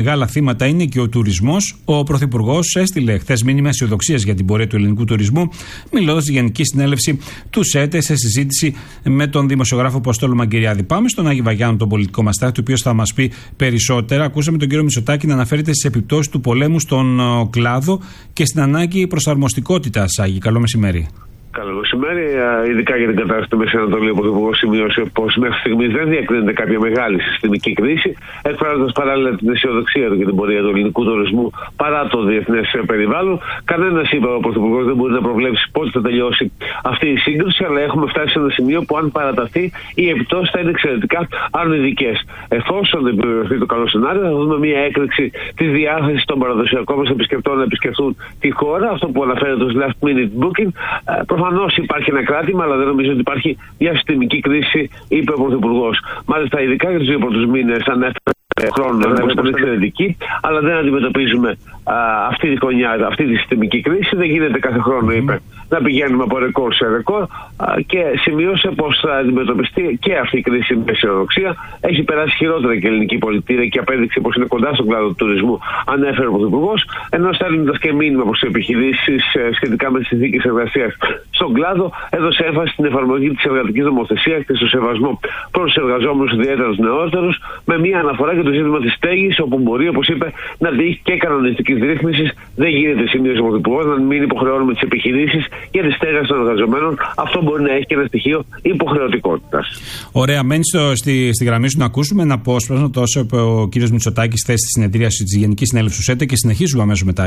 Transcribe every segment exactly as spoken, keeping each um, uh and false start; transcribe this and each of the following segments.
μεγάλα θύματα είναι και ο τουρισμός. Ο Πρωθυπουργός έστειλε χθες μήνυμα αισιοδοξίας για την πορεία του ελληνικού τουρισμού, μιλώντας στη Γενική Συνέλευση του ΣΕΤΕ σε συζήτηση με τον δημοσιογράφο Αποστόλου Μαγκυριάδη. Πάμε στον Άγιο Βαγιάννου, τον πολιτικό μας τάκτη, ο οποίος θα μας πει περισσότερα. Ακούσαμε τον κύριο Μητσοτάκη να αναφέρεται στις επιπτώσεις του πολέμου στον κλάδο και στην ανάγκη προσαρμοστικότητας. Άγιο, καλό μεσημέρι. Καλό μεσημέρι. Ειδικά για την κατάσταση στη Μέση Ανατολή, ο Πρωθυπουργός σημείωσε πως μέχρι στιγμής δεν διακρίνεται κάποια μεγάλη συστημική κρίση, εκφράζοντας παράλληλα την αισιοδοξία του για την πορεία του ελληνικού τουρισμού παρά το διεθνές περιβάλλον. Κανένας, είπε ο Πρωθυπουργός, δεν μπορεί να προβλέψει πότε θα τελειώσει αυτή η σύγκρουση, αλλά έχουμε φτάσει σε ένα σημείο που, αν παραταθεί, οι επιπτώσεις θα είναι εξαιρετικά αρνητικές. Εφόσον επιβεβαιωθεί το καλό σενάριο, θα δούμε μια έκρηξη τη διάθεση των παραδοσιακών μας επισκεπτών να επισκεφθούν τη χώρα, αυτό που αναφέρεται ως last minute booking. Προφανώς υπάρχει ένα κράτημα, αλλά δεν νομίζω ότι υπάρχει μια συστημική κρίση, είπε ο Πρωθυπουργός. Μάλιστα, ειδικά για τους δύο πρώτους μήνες ανέφερε χρόνο να είναι εξαιρετική, αλλά δεν αντιμετωπίζουμε α, αυτή τη χρονιά, αυτή τη συστημική κρίση. Δεν γίνεται κάθε χρόνο, είπε, να πηγαίνουμε από ρεκόρ σε ρεκόρ, α, και σημείωσε πως θα αντιμετωπιστεί και αυτή η κρίση με αισιοδοξία. Έχει περάσει χειρότερα και η ελληνική πολιτεία και απέδειξε πως είναι κοντά στον κλάδο του τουρισμού, ανέφερε ο Πρωθυπουργός, ενώ στέλνοντας και μήνυμα προς τις επιχειρήσεις σχετικά με τις συνθήκες εργασίας στον κλάδο, έδωσε έμφαση στην εφαρμογή της εργατικής νομοθεσίας και στο σεβασμό προς τους εργαζόμενους, ιδιαίτερα τους νεότερους, με μια αναφορά για το ζήτημα της στέγης, όπου μπορεί, όπως είπε, να τύχει και κανονιστικής ρύθμισης. Δεν γίνεται, σημείωσε ο Πρωθυπουργός, να μην υποχρεώνουμε τις επιχειρήσεις για τη στέγαση των εργαζομένων. Αυτό μπορεί να έχει και ένα στοιχείο υποχρεωτικότητας. Ωραία, μένει στο, στη, στη γραμμή σου να ακούσουμε ένα απόσπασμα, τόσο είπε ο κ. Μητσοτάκης χθες στη συνεδρίαση της Γενικής Συνέλευσης του ΣΕΤΕ, και συνεχίζουμε αμέσως μετά.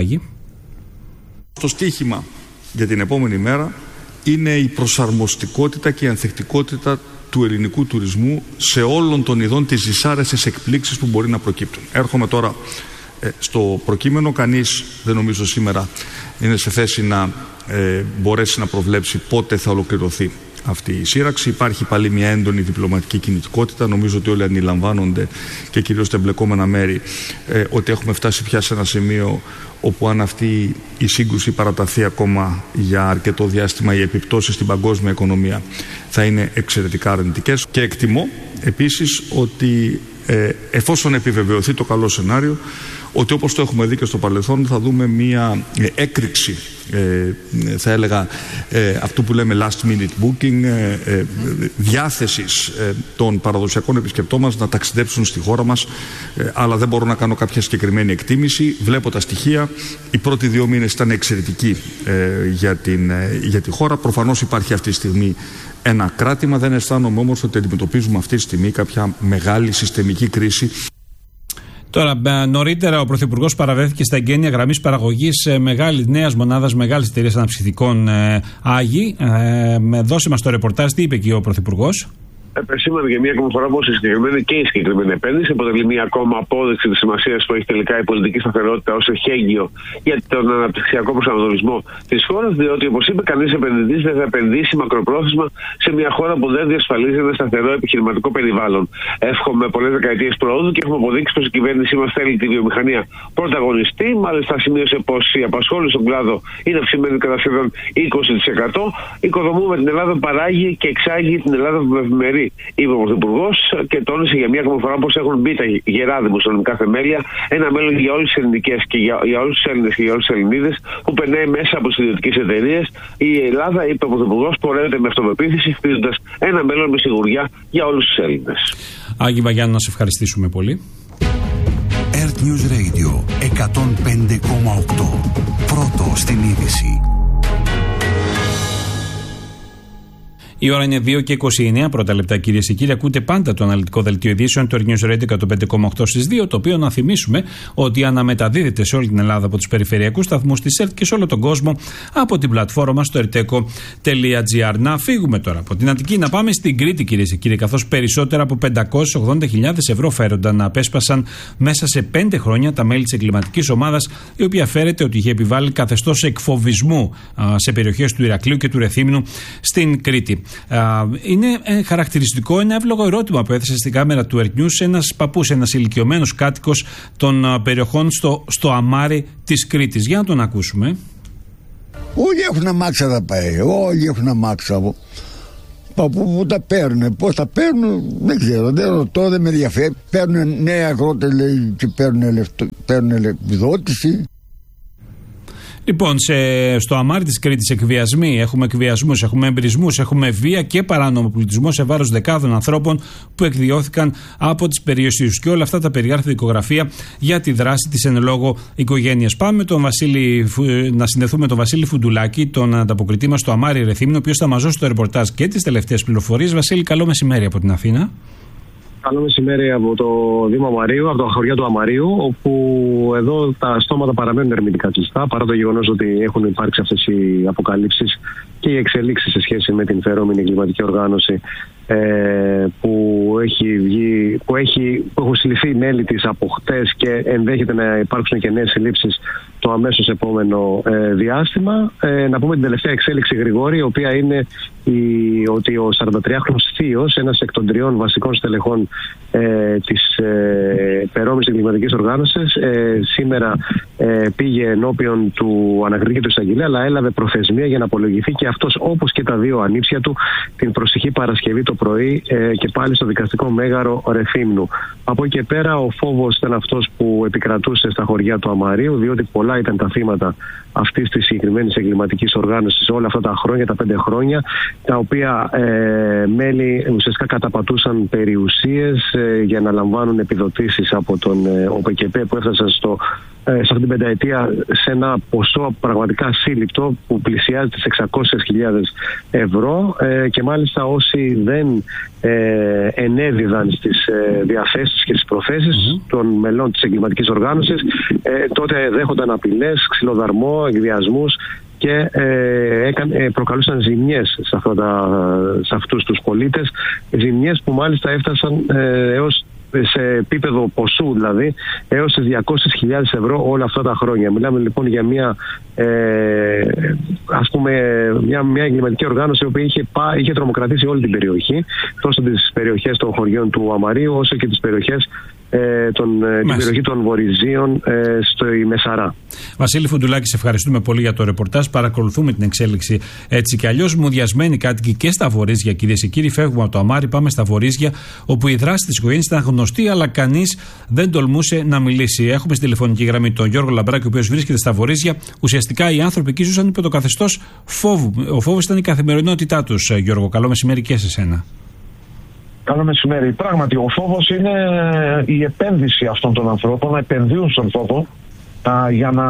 Το στίχημα για την επόμενη μέρα είναι η προσαρμοστικότητα και η ανθεκτικότητα του ελληνικού τουρισμού σε όλων των ειδών τις δυσάρεστες εκπλήξεις που μπορεί να προκύπτουν. Έρχομαι τώρα ε, στο προκείμενο. Κανείς δεν νομίζω σήμερα είναι σε θέση να ε, μπορέσει να προβλέψει πότε θα ολοκληρωθεί αυτή η σύραξη. Υπάρχει πάλι μια έντονη διπλωματική κινητικότητα. Νομίζω ότι όλοι αντιλαμβάνονται, και κυρίως τα εμπλεκόμενα μέρη, ε, ότι έχουμε φτάσει πια σε ένα σημείο όπου, αν αυτή η σύγκρουση παραταθεί ακόμα για αρκετό διάστημα, οι επιπτώσεις στην παγκόσμια οικονομία θα είναι εξαιρετικά αρνητικές. Και εκτιμώ επίσης ότι ε, εφόσον επιβεβαιωθεί το καλό σενάριο, ότι όπως το έχουμε δει και στο παρελθόν, θα δούμε μία ε, έκρηξη, ε, θα έλεγα, ε, αυτού που λέμε last minute booking, ε, ε, διάθεσης ε, των παραδοσιακών επισκεπτών μας να ταξιδέψουν στη χώρα μας, ε, αλλά δεν μπορώ να κάνω κάποια συγκεκριμένη εκτίμηση. Βλέπω τα στοιχεία. Οι πρώτοι δύο μήνες ήταν εξαιρετικοί ε, για, την, ε, για τη χώρα. Προφανώς υπάρχει αυτή τη στιγμή ένα κράτημα. Δεν αισθάνομαι όμως ότι αντιμετωπίζουμε αυτή τη στιγμή κάποια μεγάλη συστημική κρίση. Τώρα, νωρίτερα ο Πρωθυπουργός παραβρέθηκε στα εγγένεια γραμμής παραγωγής μεγάλης νέας μονάδας μεγάλης εταιρείας αναψυχητικών ε, Άγι. Ε, δώσε μας το ρεπορτάζ, τι είπε εκεί ο Πρωθυπουργός. Επεσήμανε για μία ακόμα φορά πως η συγκεκριμένη και η συγκεκριμένη επένδυση αποτελεί μία ακόμα απόδειξη της σημασίας που έχει τελικά η πολιτική σταθερότητα ως εχέγγυο για τον αναπτυξιακό προσανατολισμό της χώρας, διότι, όπως είπε, κανείς επενδυτής δεν θα επενδύσει μακροπρόθεσμα σε μια χώρα που δεν διασφαλίζει ένα σταθερό επιχειρηματικό περιβάλλον. Εύχομαι πολλές δεκαετίες προόδου και έχουμε αποδείξει πως η κυβέρνησή μας θέλει τη βιομηχανία πρωταγωνιστή. Μάλιστα, σημείωσε πως η απασχόληση στον κλάδο είναι αυξημένη κατά σχεδόν είκοσι τοις εκατό. Οικοδομούμε την Ελλάδα, παράγει και εξάγει την Ελλάδα με ευημερία, είπε ο Πρωθυπουργός, και τόνισε για μία ακόμα φορά πως έχουν μπει τα γερά δημοσιονομικά θεμέλια, ένα μέλλον για όλες τις ελληνικές και για, για όλους τους Έλληνες και για όλους τους Ελληνίδες, που περνάει μέσα από τις ιδιωτικές εταιρείες. Η Ελλάδα, είπε ο Πρωθυπουργός, πορεύεται με αυτοπεποίθηση, χτίζοντας ένα μέλλον με σιγουριά για όλους τους Έλληνες. Άγιο Βαγιάννου, να σε ευχαριστήσουμε πολύ. Earth News Radio εκατόν πέντε κόμμα οκτώ. Πρώτο στην είδηση. Η ώρα είναι δύο και είκοσι εννέα πρώτα λεπτά, κυρίες και κύριοι. Ακούτε πάντα το αναλυτικό δελτίο ειδήσεων του Earth News Radio εκατόν πέντε κόμμα οκτώ στις δύο, το οποίο, να θυμίσουμε, ότι αναμεταδίδεται σε όλη την Ελλάδα από τους περιφερειακούς σταθμούς της ΕΡΤ και σε όλο τον κόσμο από την πλατφόρμα στο ερτέκο τελεία τζι άρ. Να φύγουμε τώρα από την Αττική, να πάμε στην Κρήτη, κυρίες και κύριοι, καθώς περισσότερα από πεντακόσιες ογδόντα χιλιάδες ευρώ φέρονταν να απέσπασαν μέσα σε πέντε χρόνια τα μέλη της εγκληματικής ομάδας, η οποία φέρεται ότι είχε επιβάλει καθεστώς εκφοβισμού α, σε περιοχές του Ηρακλείου και του Ρεθύμνου στην Κρήτη. Είναι χαρακτηριστικό ένα εύλογο ερώτημα που έθεσε στην κάμερα του Earth News ένας παππούς, ένας ηλικιωμένος κάτοικος των περιοχών στο, στο Αμάρι της Κρήτης. Για να τον ακούσουμε. Όλοι έχουν αμάξα να πάει, όλοι έχουν αμάξα. Από πού τα παίρνουν, πώς τα παίρνουν, δεν ξέρω, δεν ρωτώ, δεν με ενδιαφέρει. Παίρνουν νέα αγρότες, λέει, και παίρνουν, παίρνουν επιδότηση. Λοιπόν, σε, στο αμάρι της Κρήτης εκβιασμοί, έχουμε εκβιασμούς, έχουμε εμπρισμούς, έχουμε βία και παράνομο πλουτισμό σε βάρος δεκάδων ανθρώπων που εκδιώθηκαν από τις περιοχές τους. Και όλα αυτά τα περιγράφει η δικογραφία για τη δράση της εν λόγω οικογένειας. Πάμε τον Βασίλη, να συνδεθούμε με τον Βασίλη Φουντουλάκη, τον ανταποκριτή μας στο αμάρι Ρεθύμνο, ο οποίος θα μας δώσει το ρεπορτάζ και τις τελευταίες πληροφορίες. Βασίλη, καλό μεσημέρι από την Αθήνα. Καλό μεσημέρι από το Δήμο Αμαρίου, από τα χωριά του Αμαρίου, όπου εδώ τα στόματα παραμένουν ερμηνευτικά κλειστά, παρά το γεγονός ότι έχουν υπάρξει αυτές οι αποκαλύψεις και οι εξελίξεις σε σχέση με την φερόμενη εγκληματική οργάνωση ε, που, έχει βγει, που, έχει, που έχουν συλληφθεί μέλη της από χτες και ενδέχεται να υπάρξουν και νέες συλλήψεις το αμέσως επόμενο ε, διάστημα. Ε, να πούμε την τελευταία εξέλιξη, Γρηγόρη, η οποία είναι η, ότι ο σαραντατριάχρονος θείος, ένας εκ των τριών βασικών στελεχών ε, της ε, φερόμενης εγκληματικής οργάνωσης, ε, σήμερα ε, πήγε ενώπιον του ανακριτή και του εισαγγελέα, αλλά έλαβε προθεσμία για να απολογηθεί και αυτός, όπως και τα δύο ανήψια του, την προσεχή Παρασκευή το πρωί ε, και πάλι στο δικαστικό μέγαρο Ρεθύμνου. Από εκεί και πέρα ο φόβος ήταν αυτός που επικρατούσε στα χωριά του Αμαρίου, διότι πολλά ήταν τα θύματα αυτής της συγκεκριμένης εγκληματικής οργάνωσης όλα αυτά τα χρόνια, τα πέντε χρόνια, τα οποία ε, μέλη ουσιαστικά καταπατούσαν περιουσίες ε, για να λαμβάνουν επιδοτήσεις από τον ε, ΟΠΕΚΕΠ, που έφτασαν στο σε αυτήν την πενταετία σε ένα ποσό πραγματικά σύλληπτο που πλησιάζει τις εξακόσιες χιλιάδες ευρώ ε, και μάλιστα όσοι δεν ε, ενέδιδαν στις ε, διαθέσεις και στις προθέσεις mm-hmm. των μελών της εγκληματικής οργάνωσης ε, τότε δέχονταν απειλές, ξυλοδαρμό, εκβιασμούς και ε, έκανε, ε, προκαλούσαν ζημιές σε, αυτά τα, σε αυτούς τους πολίτες, ζημιές που μάλιστα έφτασαν ε, έως σε επίπεδο ποσού, δηλαδή έως τις διακόσιες χιλιάδες ευρώ όλα αυτά τα χρόνια. Μιλάμε λοιπόν για μια ε, ας πούμε μια, μια εγκληματική οργάνωση που είχε, είχε τρομοκρατήσει όλη την περιοχή, τόσο τις περιοχές των χωριών του Αμαρίου όσο και τις περιοχές ε, τον, την περιοχή των Βορειζίων ε, στο Μεσαρά. Βασίλη Φουντουλάκη, σε ευχαριστούμε πολύ για το ρεπορτάζ. Παρακολουθούμε την εξέλιξη έτσι κι αλλιώς. Μουδιασμένοι κάτοικοι και στα Βορίζια, κυρίες και κύριοι, φεύγουμε από το Αμάρι, πάμε στα Βορίζια, όπου η δράση της οικογένειας ήταν γνωστή, αλλά κανείς δεν τολμούσε να μιλήσει. Έχουμε στη τηλεφωνική γραμμή τον Γιώργο Λαμπράκη, ο οποίος βρίσκεται στα Βορίζια. Ουσιαστικά οι άνθρωποι εκεί ζούσαν υπό το καθεστώς φόβου. Ο φόβος ήταν η καθημερινότητά τους. Γιώργο, καλό μεσημέρι και σε σένα. Καλό μεσημέρι. Πράγματι, ο φόβος είναι η επένδυση αυτών των ανθρώπων, να επενδύουν στον φόβο α, για να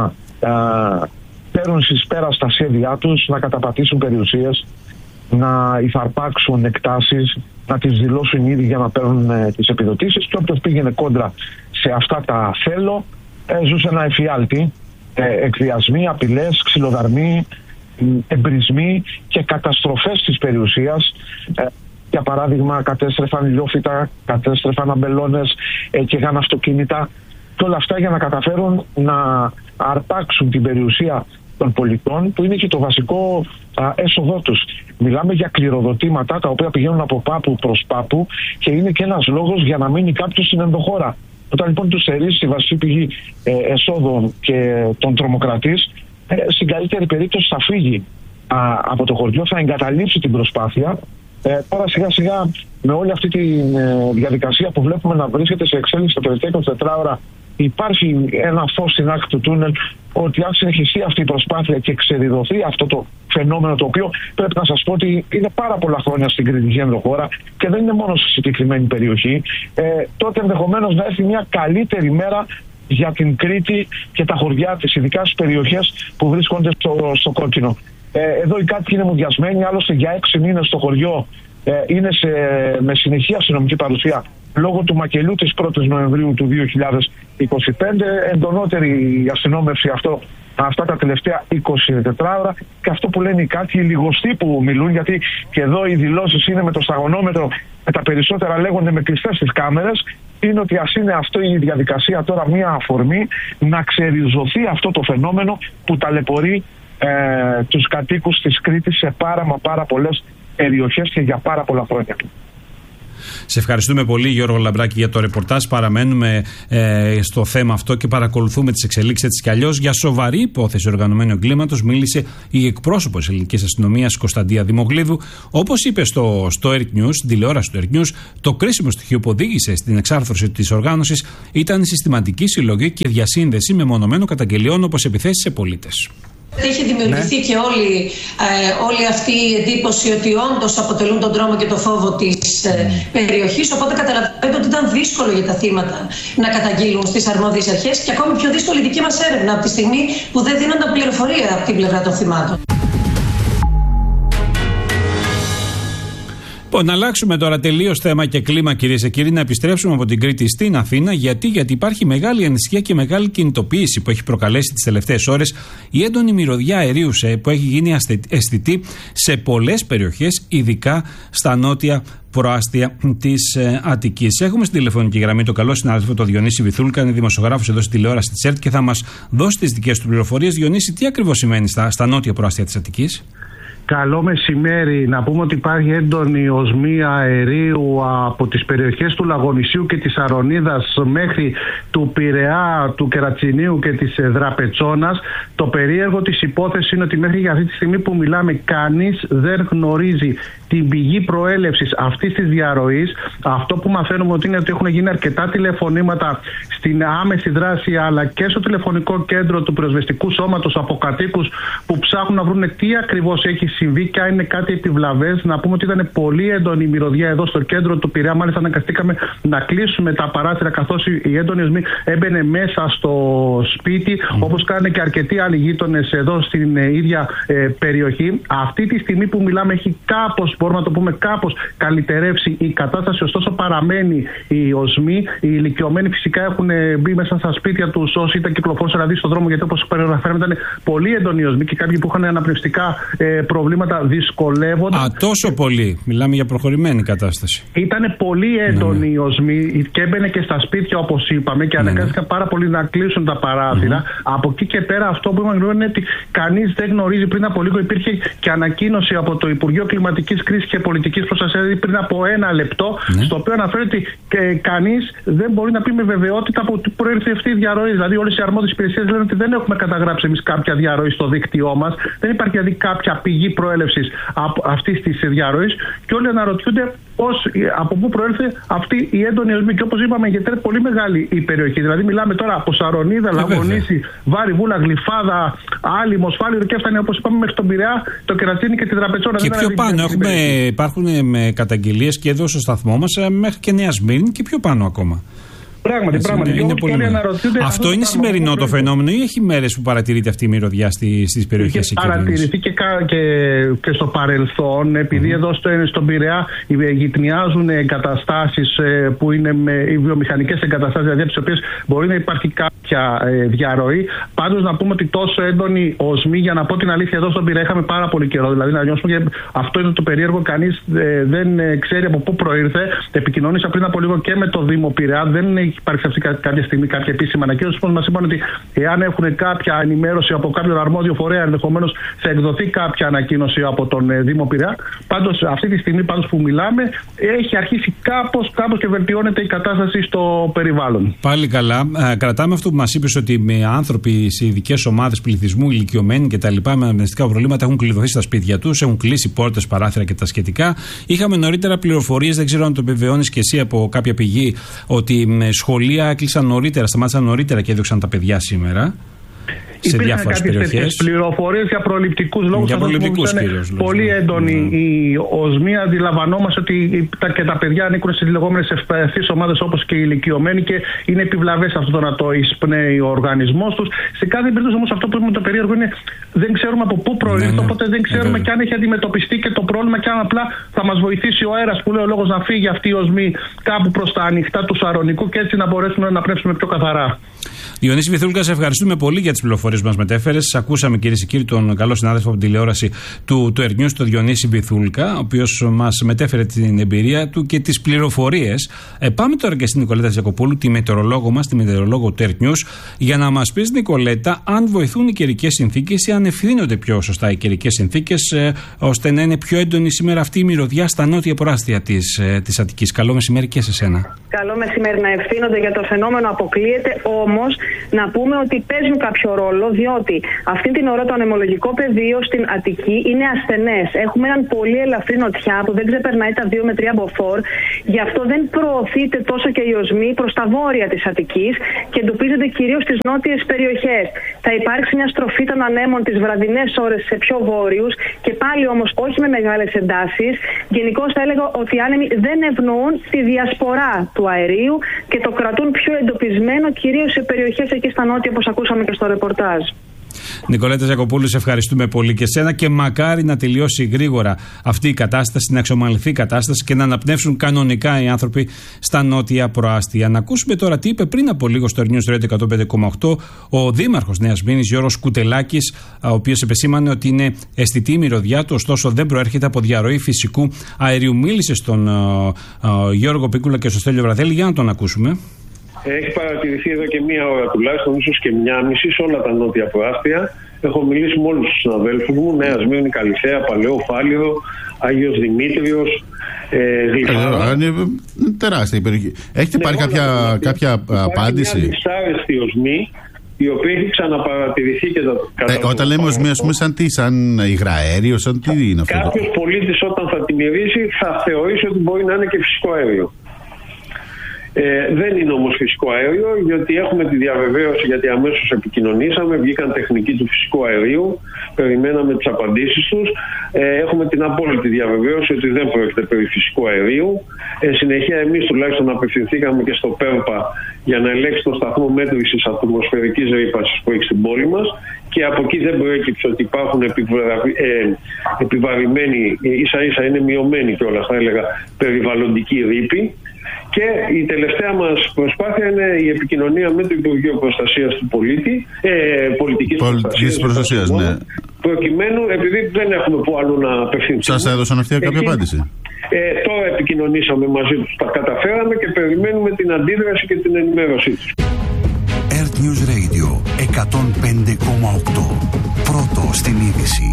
α, φέρουν στις πέρα στα σχέδιά τους, να καταπατήσουν περιουσίες, να υφαρπάξουν εκτάσεις, να τις δηλώσουν ήδη για να παίρνουν ε, τις επιδοτήσεις, και όποιος πήγαινε κόντρα σε αυτά τα θέλω ε, ζούσε ένα εφιάλτη, ε, εκβιασμοί, απειλές, ξυλοδαρμοί, εμπρισμοί και καταστροφές της περιουσίας. ε, Για παράδειγμα, κατέστρεφαν ηλιόφυτα, κατέστρεφαν αμπελώνες ε, και είχαν αυτοκίνητα. Και όλα αυτά για να καταφέρουν να αρπάξουν την περιουσία των πολιτών, που είναι και το βασικό α, έσοδό τους. Μιλάμε για κληροδοτήματα τα οποία πηγαίνουν από πάπου προς πάπου και είναι και ένας λόγος για να μείνει κάποιος στην ενδοχώρα. Όταν λοιπόν τους στερήσει τη βασική πηγή ε, εσόδων και τον τρομοκρατής, ε, στην καλύτερη περίπτωση θα φύγει α, από το χωριό, θα εγκαταλείψει την προσπάθεια. Ε, τώρα σιγά σιγά με όλη αυτή τη ε, διαδικασία που βλέπουμε να βρίσκεται σε εξέλιξη τα τελευταία εικοσιτέσσερις ώρα, υπάρχει ένα φως στην άκρη του τούνελ ότι αν συνεχιστεί αυτή η προσπάθεια και ξεδιδωθεί αυτό το φαινόμενο, το οποίο πρέπει να σας πω ότι είναι πάρα πολλά χρόνια στην κριτική ενδοχώρα και δεν είναι μόνο στη συγκεκριμένη περιοχή, ε, τότε ενδεχομένως να έρθει μια καλύτερη μέρα για την Κρήτη και τα χωριά της, ειδικά στις περιοχές που βρίσκονται στο, στο κόκκινο. Ε, εδώ οι κάτοικοι είναι μουδιασμένοι, άλλωστε για έξι μήνες στο χωριό ε, είναι σε, με συνεχή αστυνομική παρουσία λόγω του μακελιού της πρώτης Νοεμβρίου του δύο χιλιάδες είκοσι πέντε. Εντονότερη η αστυνόμευση αυτό, αυτά τα τελευταία είκοσι τέσσερις ώρα, και αυτό που λένε οι κάτοικοι, οι λιγοστοί που μιλούν, γιατί και εδώ οι δηλώσεις είναι με το σταγονόμετρο, με τα περισσότερα λέγονται με κλειστές τις κάμερες, είναι ότι ας είναι αυτό η διαδικασία τώρα μια αφορμή να ξεριζωθεί αυτό το φαινόμενο που ταλαιπωρεί Ε, τους κατοίκους της Κρήτης σε πάρα μα πάρα πολλές περιοχές και για πάρα πολλά χρόνια. Σε ευχαριστούμε πολύ, Γιώργο Λαμπράκη, για το ρεπορτάζ. Παραμένουμε ε, στο θέμα αυτό και παρακολουθούμε τις εξελίξεις έτσι κι αλλιώς. Για σοβαρή υπόθεση οργανωμένου εγκλήματος μίλησε η εκπρόσωπος της ελληνικής αστυνομίας, Κωνσταντία Δημογλίδου. Όπως είπε στο, στο Earth News, στην τηλεόραση του Earth News, το κρίσιμο στοιχείο που οδήγησε στην εξάρθρωση της οργάνωσης ήταν η συστηματική συλλογή και διασύνδεση μεμονωμένων καταγγελιών όπως επιθέσεις σε πολίτες. Έχει δημιουργηθεί ναι. και όλη, ε, όλη αυτή η εντύπωση ότι όντως αποτελούν τον τρόμο και το φόβο της ε, περιοχής, οπότε καταλαβαίνετε ότι ήταν δύσκολο για τα θύματα να καταγγείλουν στις αρμόδιες αρχές και ακόμη πιο δύσκολη δική μας έρευνα από τη στιγμή που δεν δίνονταν πληροφορία από την πλευρά των θυμάτων. Να αλλάξουμε τώρα τελείως θέμα και κλίμα, κυρίες και κύριοι, να επιστρέψουμε από την Κρήτη στην Αθήνα. Γιατί, γιατί υπάρχει μεγάλη ανησυχία και μεγάλη κινητοποίηση που έχει προκαλέσει τις τελευταίες ώρες η έντονη μυρωδιά αερίου που έχει γίνει αισθητή σε πολλές περιοχές, ειδικά στα νότια προάστια της ε, Αττικής. Έχουμε στην τηλεφωνική γραμμή τον καλό συνάδελφο τον Διονύση Βυθούλκα, είναι δημοσιογράφος εδώ στη τηλεόραση της ΕΡΤ και θα μας δώσει τις δικές του πληροφορίες. Διονύση, τι ακριβώς σημαίνει στα, στα νότια προάστια της Αττικής? Καλό μεσημέρι. Να πούμε ότι υπάρχει έντονη οσμία αερίου από τις περιοχές του Λαγονησίου και της Αρονίδας μέχρι του Πειραιά, του Κερατσινίου και της Δραπετσόνας. Το περίεργο της υπόθεσης είναι ότι μέχρι για αυτή τη στιγμή που μιλάμε κανείς δεν γνωρίζει την πηγή προέλευσης αυτής της διαρροής. Αυτό που μαθαίνουμε ότι είναι ότι έχουν γίνει αρκετά τηλεφωνήματα στην άμεση δράση αλλά και στο τηλεφωνικό κέντρο του πυροσβεστικού σώματος από κατοίκους που ψάχνουν να βρουν τι ακριβώς έχει συμβεί και αν είναι κάτι επιβλαβές. Να πούμε ότι ήταν πολύ έντονη η μυρωδιά εδώ στο κέντρο του Πειραιά. Μάλιστα, αναγκαστήκαμε να κλείσουμε τα παράθυρα καθώς η έντονη οσμή έμπαινε μέσα στο σπίτι, mm. όπως κάνουν και αρκετοί άλλοι γείτονες εδώ στην ε, ίδια ε, περιοχή. Αυτή τη στιγμή που μιλάμε, έχει κάπως, μπορούμε να το πούμε, κάπως καλυτερεύσει η κατάσταση. Ωστόσο, παραμένει η οσμή. Οι ηλικιωμένοι φυσικά έχουν μπει μέσα στα σπίτια τους όσοι ήταν κυκλοφόρησαν δηλαδή στον δρόμο, γιατί όπως περιγραφέραμε ήταν πολύ έντονη η οσμή και κάποιοι που είχαν αναπνευστικά ε, προβλήματα δυσκολεύονται. Α, τόσο πολύ. Μιλάμε για προχωρημένη κατάσταση. Ήταν πολύ έντονη η οσμή και έμπαινε και στα σπίτια, όπως είπαμε, και αναγκάστηκαν ναι. πάρα πολύ να κλείσουν τα παράθυρα. Mm-hmm. Από εκεί και πέρα, αυτό που είπαμε είναι ότι κανείς δεν γνωρίζει. Πριν από λίγο υπήρχε και ανακοίνωση από το Υπουργείο Κλιματικής Κρίσης και Πολιτικής Προστασίας, δηλαδή πριν από ένα λεπτό, mm-hmm. στο οποίο αναφέρει ότι κανείς δεν μπορεί να πει με βεβαιότητα από πού προήρθε αυτή η διαρροή. Δηλαδή, όλες οι αρμόδιες υπηρεσίες λένε ότι δεν έχουμε καταγράψει εμείς κάποια διαρροή στο δίκτυό μας. Δεν υπάρχει δηλαδή κάποια πηγή προέλευσης αυτής της διαρροής και όλοι αναρωτιούνται πώς, από πού προέλθε αυτή η έντονη οσμή. Και όπως είπαμε, γιατί είναι πολύ μεγάλη η περιοχή. Δηλαδή, μιλάμε τώρα από Σαρονίδα, Λαγονίση, Βάρη, Βούλα, Γλυφάδα, Άλυμο, Σφάλιρο και έφτανε, όπως είπαμε, μέχρι τον Πειραιά, το Κερατσίνι και τη Δραπετσόνα. Και πιο πάνω έχουμε, υπάρχουν καταγγελίες και εδώ στο σταθμό μας μέχρι και Νέα Σμύρνη και πιο πάνω ακόμα. Πράγματι, πράγματι. Είναι, είναι πολύ αυτό, αυτό είναι σημερινό το φαινόμενο ή έχει μέρες που παρατηρείται αυτή η μυρωδιά στις περιοχές εκεί? Έχει παρατηρηθεί και, και, και στο παρελθόν, επειδή mm. εδώ στο, στον Πειραιά γυτνιάζουν εγκαταστάσεις που είναι με, οι βιομηχανικές εγκαταστάσεις, δηλαδή από τις οποίες μπορεί να υπάρχει κάποια ε, διαρροή. Πάντως να πούμε ότι τόσο έντονη οσμή, για να πω την αλήθεια, εδώ στον Πειραιά είχαμε πάρα πολύ καιρό. Δηλαδή να νιώσουμε, και αυτό είναι το περίεργο, κανείς ε, δεν ε, ξέρει από πού προήρθε. Επικοινώνησα πριν από λίγο και με το Δήμο Πειραιά, δεν έχει υπάρξει αυτή κάποια στιγμή κάποια επίσημη ανακοίνωση. Που μας είπαν ότι εάν έχουν κάποια ενημέρωση από κάποιον αρμόδιο φορέα, ενδεχομένως θα εκδοθεί κάποια ανακοίνωση από τον ε, Δήμο Πειραιά. Πάντως, αυτή τη στιγμή πάντως που μιλάμε, έχει αρχίσει κάπως, κάπως και βελτιώνεται η κατάσταση στο περιβάλλον. Πάλι καλά. Ε, κρατάμε αυτό που μας είπες, ότι με άνθρωποι σε ειδικές ομάδες πληθυσμού, ηλικιωμένοι κτλ. Με αναπνευστικά προβλήματα έχουν κλειδωθεί στα σπίτια τους, έχουν κλείσει πόρτες, παράθυρα και τα σχετικά. Είχαμε νωρίτερα πληροφορίες, δεν ξέρω αν το επιβεβαιώνεις και εσύ από κάποια πηγή, ότι με σχολεία έκλεισαν νωρίτερα, σταμάτησαν νωρίτερα και έδιωξαν τα παιδιά σήμερα. Σε διάφορες περιοχές. Πληροφορίες για προληπτικούς λόγους. Για προληπτικούς κυρίως. Πολύ έντονη mm. η οσμία. Αντιλαμβανόμαστε ότι τα, και τα παιδιά ανήκουν στις λεγόμενες ευπαθείς ομάδες όπως και οι ηλικιωμένοι και είναι επιβλαβές αυτό να το εισπνέει ο οργανισμός τους. Σε κάθε περίπτωση όμως αυτό που είπαμε το περίεργο είναι δεν ξέρουμε από πού προήλθε, ναι, ναι. οπότε δεν ξέρουμε και αν έχει αντιμετωπιστεί και το πρόβλημα και αν απλά θα μας βοηθήσει ο αέρας που λέει ο λόγος να φύγει αυτή η οσμή κάπου προς τα ανοιχτά του Σαρονικού και έτσι να μπορέσουμε να πνεύσουμε πιο καθαρά. Διονύση Βυθούλκα, σε ευχαριστούμε πολύ για τις πληροφορίες που μας μετέφερες. Ακούσαμε, κυρίες και κύριοι, τον καλό συνάδελφο από την τηλεόραση του, του Earth News, τον Διονύση Βυθούλκα, ο οποίος μας μετέφερε την εμπειρία του και τις πληροφορίες. Ε, πάμε τώρα και στην Νικολέτα Τζακοπούλου, τη μετεωρολόγο μας, τη μετεωρολόγο του Earth News, για να μας πεις, Νικολέτα, αν βοηθούν οι καιρικές συνθήκες ή αν ευθύνονται πιο σωστά οι καιρικές συνθήκες, ε, ώστε να είναι πιο έντονη σήμερα αυτή η μυρωδιά στα νότια προάστια της, ε, της Αττικής. Καλό μεσημέρι και σε σένα. Καλό μεσημέρι. Να ευθύνονται για το φαινόμενο αποκλείεται, όμως να πούμε ότι παίζουν κάποιο ρόλο, διότι αυτή την ώρα το ανεμολογικό πεδίο στην Αττική είναι ασθενές. Έχουμε έναν πολύ ελαφρύ νοτιά που δεν ξεπερνάει τα δύο με τρία μποφόρ, γι' αυτό δεν προωθείται τόσο και η οσμή προς τα βόρεια της Αττικής και εντοπίζεται κυρίως στις νότιες περιοχές. Θα υπάρξει μια στροφή των ανέμων τις βραδινές ώρες σε πιο βόρειους και πάλι όμως όχι με μεγάλες εντάσεις. Γενικώς θα έλεγα ότι οι άνεμοι δεν ευνοούν τη διασπορά του αερίου και το κρατούν πιο εντοπισμένο κυρίως σε περιοχές εκεί στα νότια, όπως ακούσαμε και στο ρεπορτάζ. Νικολέτα Ζακοπούλου, σε ευχαριστούμε πολύ και σένα και μακάρι να τελειώσει γρήγορα αυτή η κατάσταση, να εξομαλυνθεί η κατάσταση και να αναπνεύσουν κανονικά οι άνθρωποι στα νότια προάστια. Να ακούσουμε τώρα τι είπε πριν από λίγο στο News Radio εκατόν πέντε κόμμα οκτώ ο Δήμαρχος Νέας Μήνης, Γιώργος Κουτελάκης, ο οποίος επεσήμανε ότι είναι αισθητή η μυρωδιά του, ωστόσο δεν προέρχεται από διαρροή φυσικού αερίου. Μίλησε στον uh, uh, Γιώργο Πίκουλα και στο Στέλιο Βραδέλη, για να τον ακούσουμε. Έχει παρατηρηθεί εδώ και μία ώρα τουλάχιστον, ίσως και μία μισή, σε όλα τα νότια προάστια. Έχω μιλήσει με όλους τους συναδέλφους μου, Νέα Σμύρνη, Καλυθέα, Παλαιό, Φάληρο, Άγιος Δημήτριος, ε, Γλυφάδα. Είναι τεράστια η περιοχή. Έχετε ναι, πάρει κάποια, κάποια απάντηση? Υπάρχει μια δυσάρεστη οσμή, η οποία έχει ξαναπαρατηρηθεί και τα ε, Όταν λέμε οσμή, ας πούμε, σαν τι, σαν υγραέριο, σαν τι είναι αυτό? Κάποιος πολίτης όταν θα τη μυρίσει θα θεωρήσει ότι μπορεί να είναι και φυσικό αέριο. Ε, δεν είναι όμως φυσικό αέριο, γιατί έχουμε τη διαβεβαίωση, γιατί αμέσως επικοινωνήσαμε, βγήκαν τεχνικοί του φυσικού αερίου, περιμέναμε τις απαντήσεις τους. Ε, έχουμε την απόλυτη διαβεβαίωση ότι δεν πρόκειται περί φυσικού αερίου. Ε, συνεχεία εμείς τουλάχιστον απευθυνθήκαμε και στο ΠΕΡΠΑ για να ελέγξει το σταθμό μέτρησης ατμοσφαιρικής ρήπανσης που έχει στην πόλη μας, και από εκεί δεν προέκυψε ότι υπάρχουν επιβαρη, ε, επιβαρημένοι, ίσα ίσα είναι μειωμένοι κιόλας θα έλεγα, περιβαλλοντικοί ρήποι. Και η τελευταία μας προσπάθεια είναι η επικοινωνία με το Υπουργείο Προστασίας του Πολίτη, ε, Πολιτικής, Πολιτικής Προστασίας, ναι. Προκειμένου, επειδή δεν έχουμε που αλλού να απευθυνθούμε. Σας έδωσαν αυτή κάποια απάντηση? Ε, τώρα επικοινωνήσαμε μαζί τους, τα καταφέραμε και περιμένουμε την αντίδραση και την ενημέρωσή τους. Earth News Radio εκατόν πέντε κόμμα οκτώ. Πρώτο στην είδηση.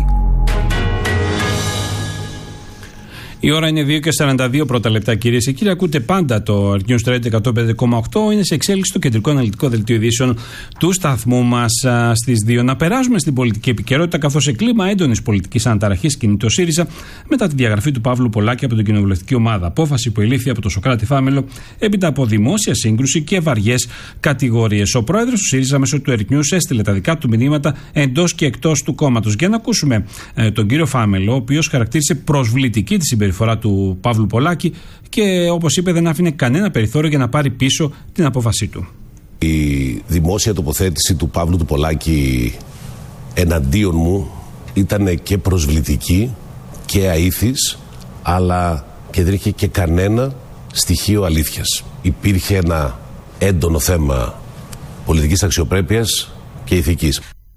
Η ώρα είναι δύο και σαράντα δύο πρώτα λεπτά, κυρίες και κύριοι. Ακούτε πάντα το Earth News Radio εκατόν πέντε κόμμα οκτώ. Είναι σε εξέλιξη το κεντρικό αναλυτικό δελτίο ειδήσεων του σταθμού μας στις δύο. Να περάσουμε στην πολιτική επικαιρότητα, καθώς σε κλίμα έντονης πολιτικής αναταραχής κινείται το ΣΥΡΙΖΑ μετά τη διαγραφή του Παύλου Πολάκη από την κοινοβουλευτική ομάδα. Απόφαση που ελήφθη από τον Σωκράτη Φάμελο έπειτα από δημόσια σύγκρουση και βαριές κατηγορίες. Ο πρόεδρος του ΣΥΡΙΖΑ μέσω του Earth News έστειλε τα δικά του μηνύματα εντός και εκτός του κόμματος. Για να ακούσουμε ε, τον κύριο Φάμελο, ο οποίος χαρακτήρισε προσβλητική τη συμπεριφορά φορά του Παύλου Πολάκη και, όπως είπε, δεν άφηνε κανένα περιθώριο για να πάρει πίσω την απόφασή του. Η δημόσια τοποθέτηση του Παύλου του Πολάκη εναντίον μου ήταν και προσβλητική και αήθης, αλλά και δεν είχε και κανένα στοιχείο αλήθειας. Υπήρχε ένα έντονο θέμα πολιτικής αξιοπρέπειας και ηθικής.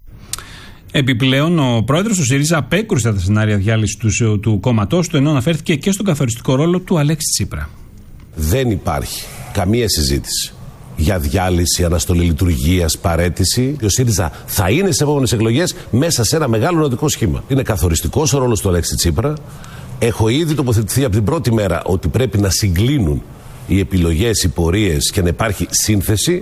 Επιπλέον, ο πρόεδρος του ΣΥΡΙΖΑ απέκρουσε τα σενάρια διάλυσης του, του κόμματός του, ενώ αναφέρθηκε και στον καθοριστικό ρόλο του Αλέξη Τσίπρα. Δεν υπάρχει καμία συζήτηση για διάλυση, αναστολή λειτουργίας, παραίτηση. Ο ΣΥΡΙΖΑ θα είναι σε επόμενες εκλογές μέσα σε ένα μεγάλο νοτικό σχήμα. Είναι καθοριστικός ο ρόλος του Αλέξη Τσίπρα. Έχω ήδη τοποθετηθεί από την πρώτη μέρα ότι πρέπει να συγκλίνουν οι επιλογές, οι πορείες και να υπάρχει σύνθεση.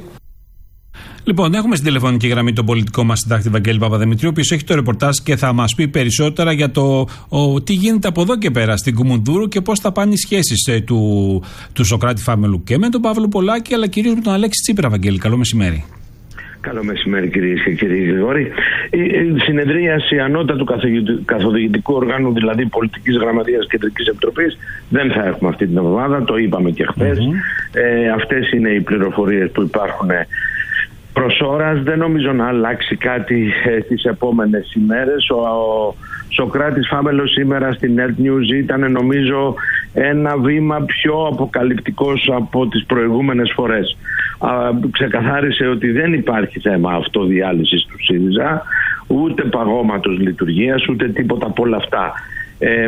Λοιπόν, έχουμε στην τηλεφωνική γραμμή τον πολιτικό μας συντάκτη Βαγγέλη Παπαδημητρίου, ο οποίος έχει το ρεπορτάζ και θα μας πει περισσότερα για το ο, τι γίνεται από εδώ και πέρα στην Κουμουνδούρου και πώς θα πάνε οι σχέσεις ε, του, του Σωκράτη Φάμελου και με τον Παύλο Πολάκη, αλλά κυρίως με τον Αλέξη Τσίπρα. Βαγγέλη, καλό μεσημέρι. Καλό μεσημέρι, κυρίες και κύριοι Γρηγόρη. Η συνεδρίαση ανώτατου καθοδηγητικού οργάνου, δηλαδή Πολιτικής Γραμματείας Κεντρικής Επιτροπής, δεν θα έχουμε αυτή την εβδομάδα, το είπαμε και χθες. Mm-hmm. Ε, αυτές είναι οι πληροφορίες που υπάρχουν προς ώρας. Δεν νομίζω να αλλάξει κάτι ε, τις επόμενες ημέρες. Ο, ο Σωκράτης Φάμελος σήμερα στην Earth News ήταν, νομίζω, ένα βήμα πιο αποκαλυπτικός από τις προηγούμενες φορές. Α, ξεκαθάρισε ότι δεν υπάρχει θέμα αυτοδιάλυσης του ΣΥΡΙΖΑ, ούτε παγώματος λειτουργίας, ούτε τίποτα από όλα αυτά. Ε,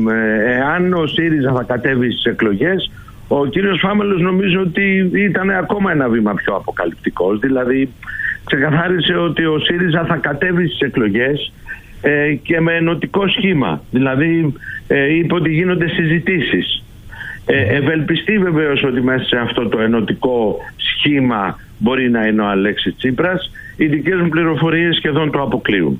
εάν ο ΣΥΡΙΖΑ θα κατέβει στις εκλογές, ο κύριος Φάμελος νομίζω ότι ήταν ακόμα ένα βήμα πιο αποκαλυπτικός. Δηλαδή ξεκαθάρισε ότι ο ΣΥΡΙΖΑ θα κατέβει στις εκλογές ε, και με ενωτικό σχήμα. Δηλαδή ε, είπε ότι γίνονται συζητήσεις. Ε, ευελπιστεί βεβαίως ότι μέσα σε αυτό το ενωτικό σχήμα μπορεί να είναι ο Αλέξης Τσίπρας. Οι δικές μου πληροφορίες σχεδόν το αποκλείουν.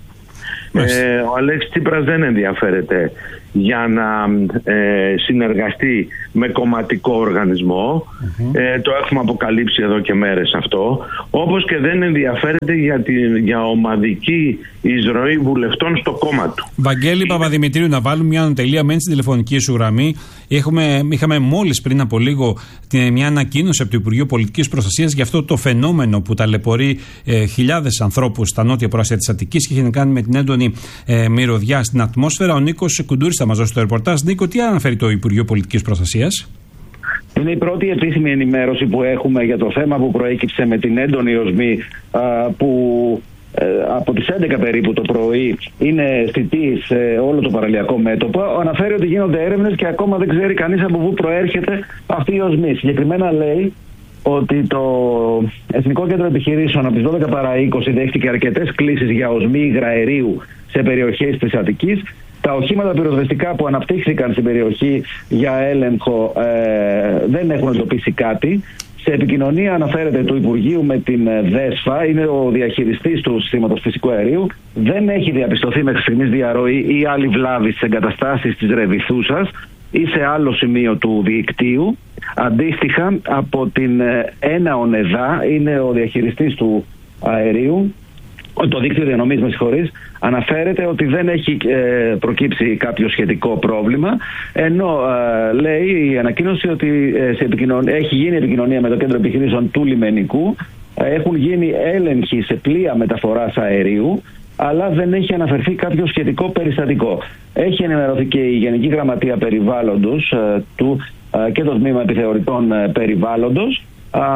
Ε, ο Αλέξης Τσίπρας δεν ενδιαφέρεται για να ε, συνεργαστεί με κομματικό οργανισμό. Mm-hmm. Ε, το έχουμε αποκαλύψει εδώ και μέρες αυτό. Όπως και δεν ενδιαφέρεται για, τη, για ομαδική εισρωή βουλευτών στο κόμμα του. Βαγγέλη Παπαδημητρίου, να βάλουμε μια τελεία μένει στην τηλεφωνική σου γραμμή. Έχουμε, είχαμε μόλις πριν από λίγο την, μια ανακοίνωση από το Υπουργείο Πολιτικής Προστασίας για αυτό το φαινόμενο που ταλαιπωρεί ε, χιλιάδες ανθρώπους στα νότια προάστια της Αττικής και έχει να κάνει με την έντονη ε, μυρωδιά στην ατμόσφαιρα. Ο Νίκος Κουντούρης θα μας δώσει το ρεπορτάζ. Νίκο, τι αναφέρει το Υπουργείο Πολιτικής Προστασίας? Είναι η πρώτη επίσημη ενημέρωση που έχουμε για το θέμα που προέκυψε με την έντονη οσμή α, που ε, από τις έντεκα περίπου το πρωί είναι αισθητή σε όλο το παραλιακό μέτωπο. Αναφέρει ότι γίνονται έρευνες και ακόμα δεν ξέρει κανείς από πού προέρχεται αυτή η οσμή. Συγκεκριμένα λέει ότι το Εθνικό Κέντρο Επιχειρήσεων από τις δώδεκα παρά είκοσι δέχτηκε αρκετές κλήσεις για οσμή υγραερίου σε περιοχές της Αττικής. Τα οχήματα πυροσβεστικά που αναπτύχθηκαν στην περιοχή για έλεγχο ε, δεν έχουν εντοπίσει κάτι. Σε επικοινωνία αναφέρεται του Υπουργείου με την ΔΕΣΦΑ, είναι ο διαχειριστής του συστήματος φυσικού αερίου. Δεν έχει διαπιστωθεί μέχρι στιγμής διαρροή ή άλλη βλάβη στις εγκαταστάσεις της Ρεβιθούσας ή σε άλλο σημείο του δικτύου. Αντίστοιχα, από την Έναον ΕΔΑ, είναι ο διαχειριστής του αερίου, το δίκτυο διανομής, με συγχωρείς, αναφέρεται ότι δεν έχει ε, προκύψει κάποιο σχετικό πρόβλημα, ενώ ε, λέει η ανακοίνωση ότι ε, σε έχει γίνει επικοινωνία με το Κέντρο Επιχειρήσεων του Λιμενικού, ε, έχουν γίνει έλεγχοι σε πλοία μεταφοράς αερίου, αλλά δεν έχει αναφερθεί κάποιο σχετικό περιστατικό. Έχει ενημερωθεί και η Γενική Γραμματεία Περιβάλλοντος ε, του, ε, και το Τμήμα Επιθεωρητών ε, Περιβάλλοντος,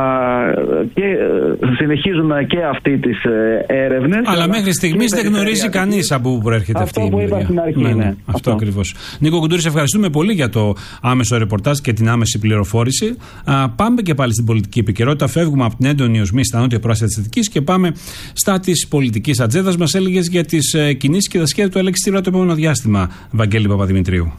και συνεχίζουμε και αυτή τις έρευνες. Αλλά, αλλά μέχρι στιγμής δεν γνωρίζει κανείς από πού προέρχεται αυτή η μυρωδιά. Αυτό που είπα στην αρχή. Ναι, ναι, ναι. Αυτό, αυτό ακριβώς. Νίκο Κουντούρη, σε ευχαριστούμε πολύ για το άμεσο ρεπορτάζ και την άμεση πληροφόρηση. Α, πάμε και πάλι στην πολιτική επικαιρότητα. Φεύγουμε από την έντονη οσμή στα νότια προάστια της Αττικής και πάμε στα της πολιτικής ατζέντας. Μας έλεγες για τις ε, κινήσεις και τα σχέδια του Αλέξη Τσίπρα το επόμενο διάστημα, Βαγγέλη Παπαδημητρίου.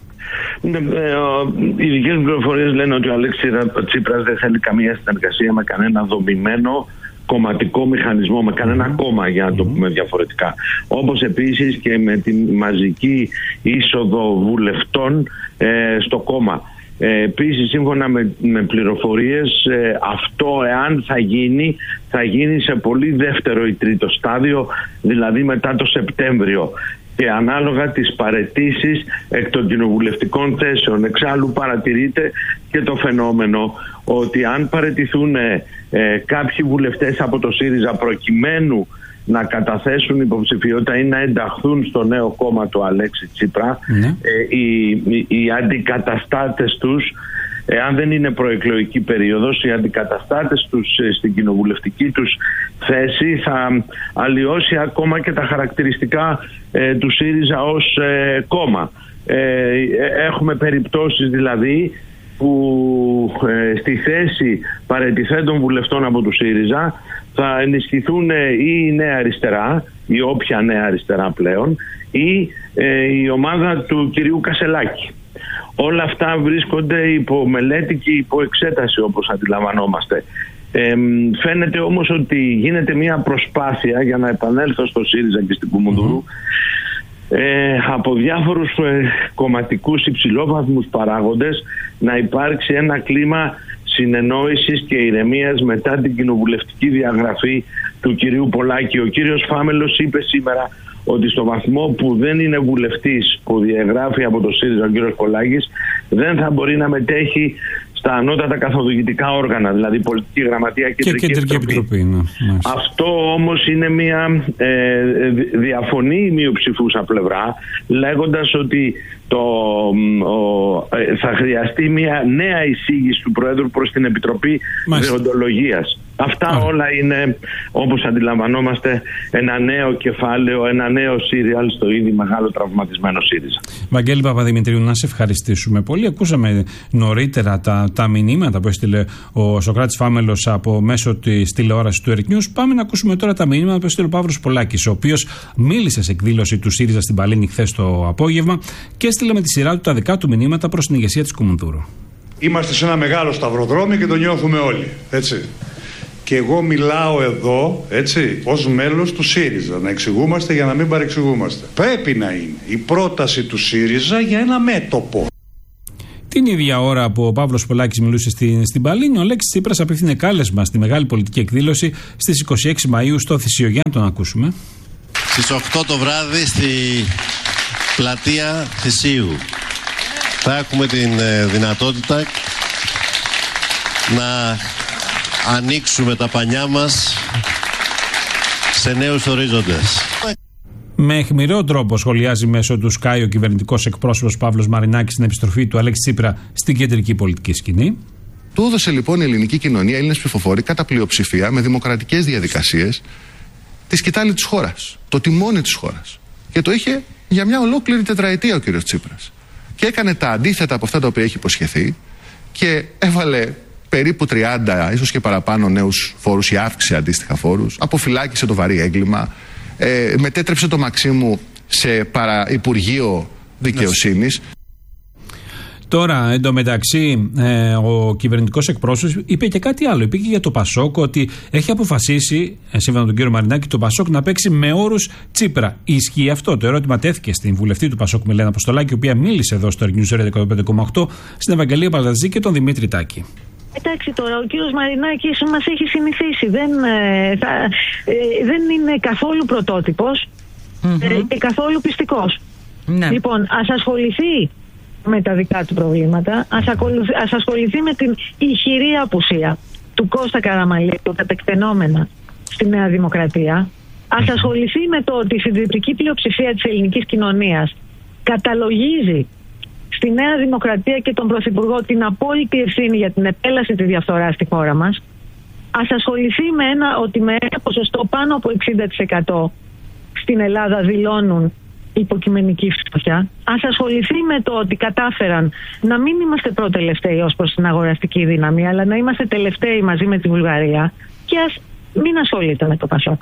Οι δικές μου πληροφορίες λένε ότι ο Αλέξης Τσίπρας δεν θέλει καμία συνεργασία με κανένα δομημένο κομματικό μηχανισμό, με κανένα κόμμα, για να το πούμε διαφορετικά. Όπως επίσης και με τη μαζική είσοδο βουλευτών ε, στο κόμμα. Ε, επίσης, σύμφωνα με, με πληροφορίες, ε, αυτό, εάν θα γίνει, θα γίνει σε πολύ δεύτερο ή τρίτο στάδιο, δηλαδή μετά το Σεπτέμβριο, και ανάλογα τις παραιτήσεις εκ των κοινοβουλευτικών θέσεων. Εξάλλου παρατηρείται και το φαινόμενο ότι αν παραιτηθούν ε, ε, κάποιοι βουλευτές από το ΣΥΡΙΖΑ προκειμένου να καταθέσουν υποψηφιότητα ή να ενταχθούν στο νέο κόμμα του Αλέξη Τσίπρα, ναι. ε, οι, οι, οι αντικαταστάτες τους, εάν δεν είναι προεκλογική περίοδος, οι αντικαταστάτες τους στην κοινοβουλευτική τους θέση θα αλλοιώσει ακόμα και τα χαρακτηριστικά ε, του ΣΥΡΙΖΑ ως ε, κόμμα. Ε, έχουμε περιπτώσεις δηλαδή που ε, στη θέση παραιτηθέντων βουλευτών από του ΣΥΡΙΖΑ θα ενισχυθούν ε, ή η Νέα Αριστερά, ή όποια Νέα Αριστερά πλέον, ή ε, η ομάδα του κυρίου Κασελάκη. Όλα αυτά βρίσκονται υπό μελέτη και υπό εξέταση, όπως αντιλαμβανόμαστε. Ε, φαίνεται όμως ότι γίνεται μια προσπάθεια, για να επανέλθω στο ΣΥΡΙΖΑ και στην Κουμουνδούρου, ε, από διάφορους ε, κομματικούς υψηλόβαθμους παράγοντες να υπάρξει ένα κλίμα συνεννόησης και ηρεμίας μετά την κοινοβουλευτική διαγραφή του κυρίου Πολάκη. Ο κύριος Φάμελος είπε σήμερα ότι στο βαθμό που δεν είναι βουλευτής που διαγράφει από το ΣΥΡΙΖΑ ο κύριος Πολάκης, δεν θα μπορεί να μετέχει στα ανώτατα καθοδηγητικά όργανα, δηλαδή πολιτική γραμματεία και κεντρική επιτροπή. επιτροπή ναι. Αυτό όμως είναι μια ε, διαφωνή μειοψηφούσα πλευρά, λέγοντας ότι το, ο, ε, θα χρειαστεί μια νέα εισήγηση του Προέδρου προς την Επιτροπή Δεοντολογίας. Αυτά Άρα. όλα είναι, όπως αντιλαμβανόμαστε, ένα νέο κεφάλαιο, ένα νέο σύριαλ στο ήδη μεγάλο τραυματισμένο ΣΥΡΙΖΑ. Βαγγέλη Παπαδημητρίου, να σε ευχαριστήσουμε πολύ. Ακούσαμε νωρίτερα τα, τα μηνύματα που έστειλε ο Σωκράτης Φάμελος από μέσω της τηλεόρασης του Earth News. Πάμε να ακούσουμε τώρα τα μηνύματα που έστειλε ο Παύρος Πολάκης, ο οποίος μίλησε σε εκδήλωση του ΣΥΡΙΖΑ στην Παλίνη χθες το απόγευμα και έστειλε με τη σειρά του τα δικά του μηνύματα προς την ηγεσία της Κουμουνδούρου. Είμαστε σε ένα μεγάλο σταυροδρόμι και το νιώθουμε όλοι, έτσι. Και εγώ μιλάω εδώ, έτσι, ως μέλος του ΣΥΡΙΖΑ, να εξηγούμαστε για να μην παρεξηγούμαστε. Πρέπει να είναι η πρόταση του ΣΥΡΙΖΑ για ένα μέτωπο. Την ίδια ώρα που ο Παύλος Πολάκης μιλούσε στην, στην Παλίνη, ο Αλέξης Τσίπρας απίθυνε κάλεσμα στη μεγάλη πολιτική εκδήλωση στις είκοσι έξι Μαΐου στο Θησίο. Για να τον ακούσουμε. Στις οκτώ το βράδυ στη πλατεία Θησίου θα έχουμε την ε, δυνατότητα να ανοίξουμε τα πανιά μας σε νέους ορίζοντες. Με αιχμηρό τρόπο σχολιάζει μέσω του Sky ο κυβερνητικός εκπρόσωπος Παύλος Μαρινάκης στην επιστροφή του Αλέξη Τσίπρα στην κεντρική πολιτική σκηνή. Του έδωσε λοιπόν η ελληνική κοινωνία, οι Έλληνες ψηφοφόροι, κατά πλειοψηφία, με δημοκρατικές διαδικασίες, τη σκητάλη της χώρας, το τιμόνι της χώρας. Και το είχε για μια ολόκληρη τετραετία ο κύριος Τσίπρας. Και έκανε τα αντίθετα από αυτά τα οποία έχει υποσχεθεί και έβαλε περίπου τριάντα, ίσως και παραπάνω νέους φόρους ή αύξησε αντίστοιχα φόρους, αποφυλάκησε το βαρύ έγκλημα, ε, μετέτρεψε το Μαξίμου σε παραυπουργείο δικαιοσύνης. Τώρα, εντωμεταξύ, ε, ο κυβερνητικός εκπρόσωπος είπε και κάτι άλλο. Είπε και για το Πασόκ ότι έχει αποφασίσει, ε, σύμφωνα με τον κύριο Μαρινάκη, το Πασόκ να παίξει με όρους Τσίπρα. Ισχύει αυτό? Το ερώτημα τέθηκε στην βουλευτή του Πασόκ, Μελένα Αποστολάκη, η οποία μίλησε εδώ στο News Radio εκατόν πέντε κόμμα οκτώ, στην Ευαγγελία Παλαζή και τον Δημήτρη Τάκη. Εντάξει, τώρα ο κύριος Μαρινάκης μας έχει συνηθίσει. Δεν, ε, θα, ε, δεν είναι καθόλου πρωτότυπος mm-hmm. ε, και καθόλου πιστικός. Ναι. Λοιπόν, ας ασχοληθεί με τα δικά του προβλήματα, ας, ακολουθεί, ας ασχοληθεί με την ηχηρή απουσία του Κώστα Καραμαλίου, τα τεκτενόμενα στη Νέα Δημοκρατία. Ας ασχοληθεί με το ότι η συντριπτική πλειοψηφία της ελληνικής κοινωνίας καταλογίζει στη Νέα Δημοκρατία και τον Πρωθυπουργό την απόλυτη ευθύνη για την επέλαση της διαφθοράς στη χώρα μας. Ας ασχοληθεί με ένα, ότι με ένα ποσοστό πάνω από εξήντα τοις εκατό στην Ελλάδα δηλώνουν υποκειμενική φτώχεια. Ας ασχοληθεί με το ότι κατάφεραν να μην είμαστε πρώτοι-τελευταίοι ως προς την αγοραστική δύναμη, αλλά να είμαστε τελευταίοι μαζί με τη Βουλγαρία, και ας μην ασχολείται με το Πασόκ.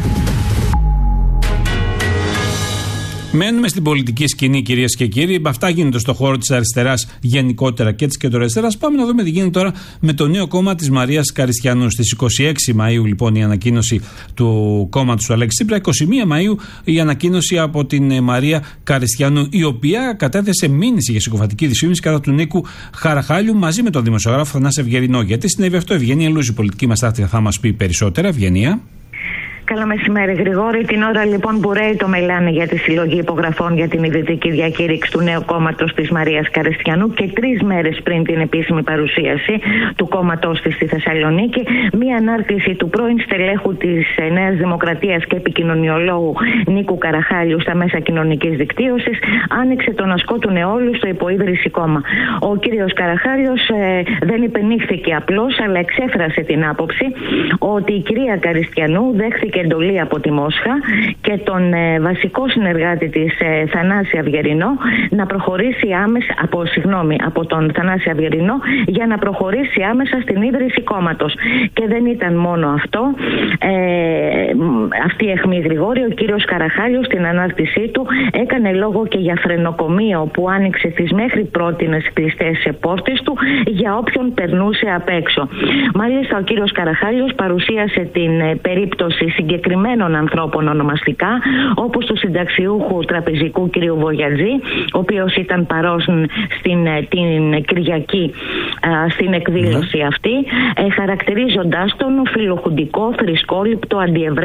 Μένουμε στην πολιτική σκηνή, κυρίες και κύριοι. Αυτά γίνονται στον χώρο της αριστεράς γενικότερα και της κεντροαριστεράς. Πάμε να δούμε τι γίνεται τώρα με το νέο κόμμα της Μαρίας Καριστιανού. Στις είκοσι έξι Μαΐου, λοιπόν, η ανακοίνωση του κόμματος του Αλέξη Τσίπρα. είκοσι μία Μαΐου η ανακοίνωση από την Μαρία Καριστιανού, η οποία κατέθεσε μήνυση για συκοφαντική δυσφήμιση κατά του Νίκου Χαραχάλιου μαζί με τον δημοσιογράφο Θανάση Ευγερινό. Γιατί συνέβη αυτό? Ευγενία Λούζη, πολιτική μας τάχτηκα, θα μας πει περισσότερα. Ευγενία. Καλό μεσημέρι, Γρηγόρη. Την ώρα λοιπόν που ρέει το μελάνι για τη συλλογή υπογραφών για την ιδρυτική διακήρυξη του νέου κόμματος της Μαρίας Καριστιανού και τρεις μέρες πριν την επίσημη παρουσίαση του κόμματος της στη Θεσσαλονίκη, μία ανάρτηση του πρώην στελέχου της Νέας Δημοκρατίας και επικοινωνιολόγου Νίκου Καραχάλιου στα μέσα κοινωνικής δικτύωσης άνοιξε τον ασκό του νεόλου στο υποίδρυση κόμμα. Ο κύριος Καραχάλιος ε, δεν υπενήχθηκε απλώς, αλλά εξέφρασε την άποψη ότι η κυρία Καριστιανού δέχθηκε εντολή από τη Μόσχα και τον ε, βασικό συνεργάτη της ε, Θανάση Ευγερινό να προχωρήσει άμεσα από, συγγνώμη, από τον Θανάση Ευγερινό για να προχωρήσει άμεσα στην ίδρυση κόμματος. Και δεν ήταν μόνο αυτό. Ε, αυτή η αιχμή, Γρηγόρη, ο κύριος Καραχάλιος στην ανάρτησή του έκανε λόγο και για φρενοκομείο που άνοιξε τις μέχρι πρότινες κλειστές πόρτες του για όποιον περνούσε απ' έξω. Μάλιστα, ο κύριος Καραχάλιος παρουσίασε την ε, περίπτωση συγκεκριμένων ανθρώπων ονομαστικά, όπως του συνταξιούχου τραπεζικού κ. Βογιατζή, ο οποίος ήταν παρόν στην την Κυριακή α, στην εκδήλωση αυτή, ε, χαρακτηρίζοντάς τον φιλοχουντικό, θρησκόληπτο, αντιεβραίο κτλ.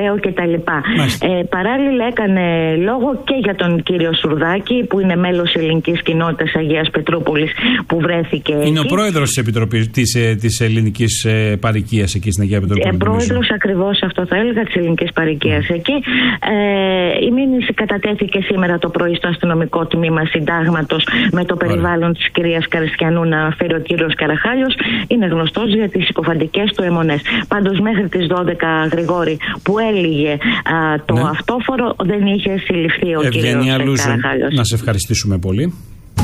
Ε, παράλληλα έκανε λόγο και για τον κύριο Σουρδάκη, που είναι μέλος ελληνικής κοινότητας Αγίας Πετρούπολης, που βρέθηκε. Είναι εκεί ο πρόεδρος της Επιτροπής της, της ελληνικής παροικίας εκεί στην Αγία Πετρούπολη. Ε, πρόεδρος ακριβώς, αυτό θα έλεγα, της ελληνικής παροικίας mm. εκεί. Ε, η μήνυση κατατέθηκε σήμερα το πρωί στο αστυνομικό τμήμα Συντάγματος με το περιβάλλον Ωραία. της κυρίας Καριστιανού να αναφέρει ο κύριος Καραχάλιος. Είναι γνωστός για τις συκοφαντικές του αιμονές. Πάντως μέχρι τις δώδεκα, Γρηγόρη, που έλυγε α, το ναι. αυτόφορο, δεν είχε συλληφθεί ο Ευγενία κύριος Καραχάλιος. Να σε ευχαριστήσουμε πολύ.